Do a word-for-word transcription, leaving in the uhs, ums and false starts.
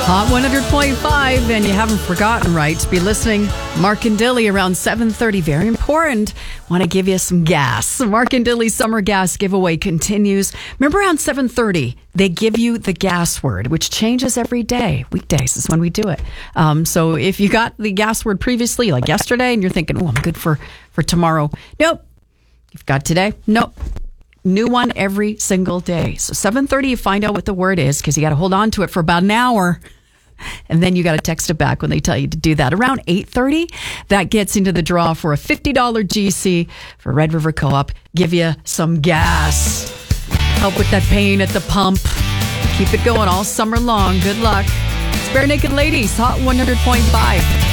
Hot one hundred point five, and you haven't forgotten, right, to be listening. Mark and Dilly around seven thirty. Very important. Want to give you some gas. Mark and Dilly's summer gas giveaway continues. Remember around seven thirty, they give you the gas word, which changes every day. Weekdays is when we do it. Um, so if you got the gas word previously, like yesterday, and you're thinking, oh, I'm good for, for tomorrow. Nope. You've got today? Nope. New one every single day. So seven thirty, you find out what the word is, because you got to hold on to it for about an hour. And then you got to text it back when they tell you to do that. Around eight thirty, that gets into the draw for a fifty dollars G C for Red River Co-op. Give you some gas. Help with that pain at the pump. Keep it going all summer long. Good luck. It's Bare Naked Ladies, Hot one hundred point five.